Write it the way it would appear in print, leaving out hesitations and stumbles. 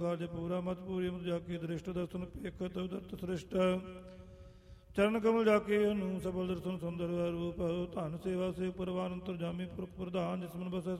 ਕਾਜ ਪੂਰਾ ਮਤ ਪੂਰੀ ਮਤ ਜਾ ਕੇ ਦ੍ਰਿਸ਼ਟ ਦਰਸ਼ਨ ਪੇਖਤ ਉਦਤ ਸ੍ਰਿਸ਼ਟ ਚਰਨ ਕਮਲ ਜਾ ਕੇ ਅਨੂ ਸਬਲ ਦਰਸ਼ਨ ਸੁੰਦਰ ਰੂਪ ਧਨ ਸੇਵਾ ਸੇ ਪਰਵਾਨ ਅੰਤਰ ਜਾਮੀ ਪੁਰਖ ਪ੍ਰਧਾਨ ਜਿਸਮਨ ਬਸੈ